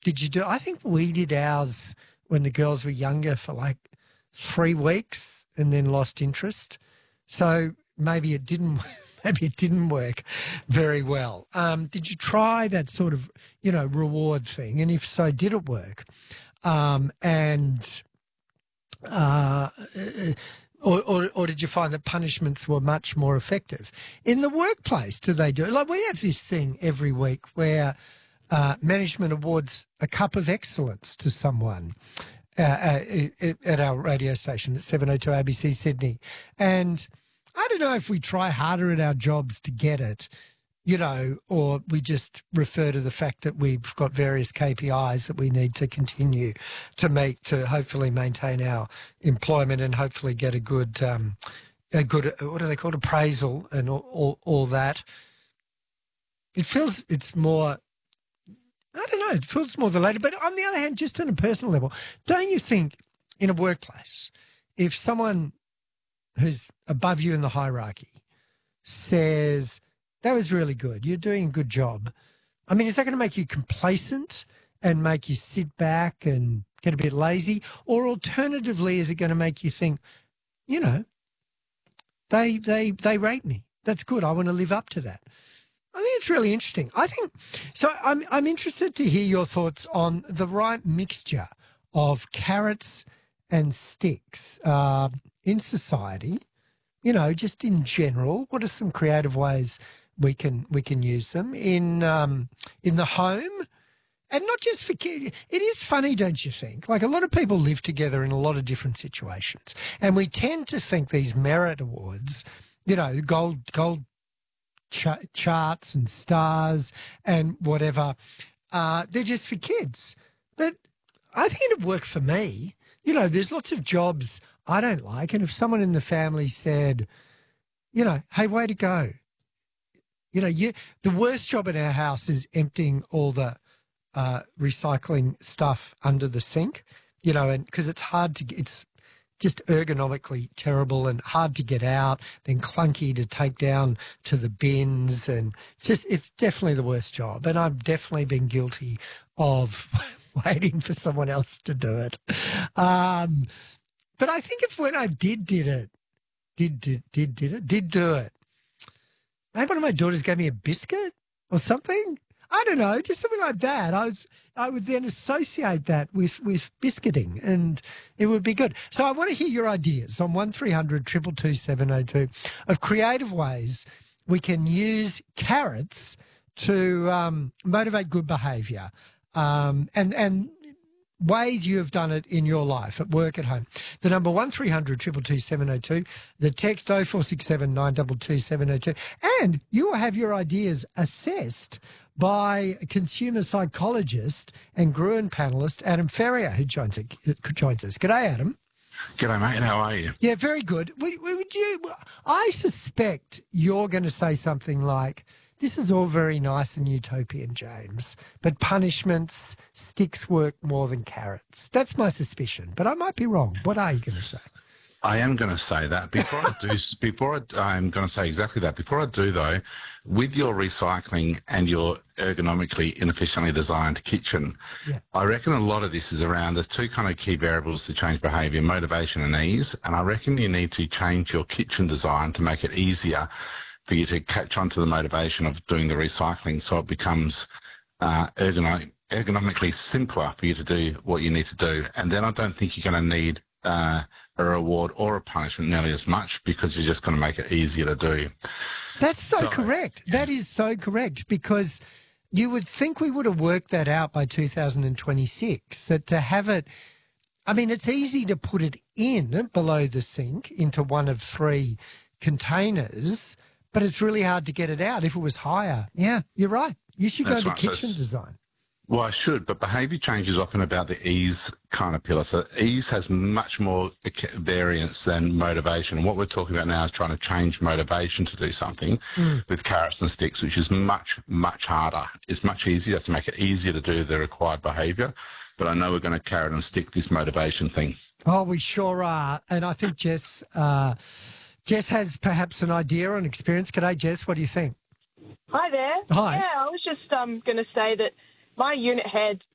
did you do? I think we did ours when the girls were younger for like 3 weeks and then lost interest. So maybe it didn't. Maybe it didn't work very well. Did you try that sort of, reward thing? And if so, did it work? Or did you find that punishments were much more effective? In the workplace, do they do it? Like we have this thing every week where management awards a cup of excellence to someone at our radio station at 702 ABC Sydney. And I don't know if we try harder at our jobs to get it, or we just refer to the fact that we've got various KPIs that we need to continue to meet to hopefully maintain our employment and hopefully get a good, what do they call it, appraisal and all that. It feels it's more, I don't know, it feels more the later. But on the other hand, just on a personal level, don't you think in a workplace, if someone who's above you in the hierarchy says, that was really good, you're doing a good job, I mean, is that going to make you complacent and make you sit back and get a bit lazy? Or alternatively, is it going to make you think, they rate me. That's good. I want to live up to that. I think it's really interesting. I'm interested to hear your thoughts on the right mixture of carrots and sticks in society, just in general. What are some creative ways we can use them in the home? And not just for kids. It is funny, don't you think? Like a lot of people live together in a lot of different situations. And we tend to think these merit awards, gold charts and stars and whatever, they're just for kids. But I think it'd work for me. There's lots of jobs I don't like. And if someone in the family said, hey, way to go. The worst job in our house is emptying all the recycling stuff under the sink, and because it's hard to, it's just ergonomically terrible and hard to get out, then clunky to take down to the bins. And it's definitely the worst job. And I've definitely been guilty of waiting for someone else to do it. But I think if when I did do it, maybe one of my daughters gave me a biscuit or something. I don't know, just something like that. I would then associate that with biscuiting, and it would be good. So I want to hear your ideas on 1300 222 702 of creative ways we can use carrots to motivate good behaviour, and ways you have done it in your life, at work, at home. The number 1300 222 702, the text 0467 922 702, and you will have your ideas assessed by consumer psychologist and Gruen panellist Adam Ferrier, who joins us. G'day, Adam. G'day, mate. How are you? Yeah, very good. I suspect you're going to say something like, this is all very nice and utopian, James, but punishments, sticks work more than carrots. That's my suspicion, but I might be wrong. What are you going to say? I am going to say that. I'm going to say exactly that. Before I do, though, with your recycling and your ergonomically inefficiently designed kitchen, I reckon a lot of this is around, there's two kind of key variables to change behaviour, motivation and ease, and I reckon you need to change your kitchen design to make it easier for you to catch on to the motivation of doing the recycling, so it becomes ergonomically simpler for you to do what you need to do. And then I don't think you're going to need a reward or a punishment nearly as much, because you're just going to make it easier to do. That's so correct. That is so correct, because you would think we would have worked that out by 2026, that to have it, I mean, it's easy to put it in below the sink into one of 3 containers, but it's really hard to get it out if it was higher. Yeah, you're right. You should go to kitchen design. Well, I should, but behaviour change is often about the ease kind of pillar. So ease has much more variance than motivation. And what we're talking about now is trying to change motivation to do something with carrots and sticks, which is much, much harder. It's much easier to make it easier to do the required behaviour. But I know we're going to carrot and stick this motivation thing. Oh, we sure are. And I think Jess has perhaps an idea or an experience. G'day, Jess. What do you think? Hi there. Hi. Yeah, I was just going to say that my unit head